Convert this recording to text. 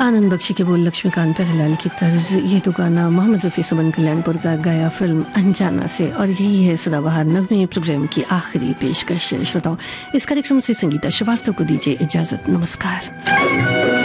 आनंद बख्शी के बोल, लक्ष्मीकांत प्यारेलाल की तर्ज, ये तो गाना मोहम्मद रफ़ी सुमन कल्याणपुर का गाया फिल्म अनजाना से। और यही है सदाबहार नगमे प्रोग्राम की आखिरी पेशकश। श्रोताओं, इस कार्यक्रम से संगीता श्रीवास्तव को दीजिए इजाजत। नमस्कार।